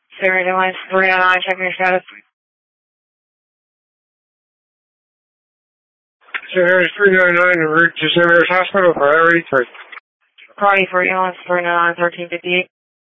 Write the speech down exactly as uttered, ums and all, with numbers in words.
Spirit Airlines three nine nine, checking your status. Spirit three nine nine, en route to Saint Mary's Hospital, priority three. Priority three, Airlines three nine nine, thirteen fifty-eight.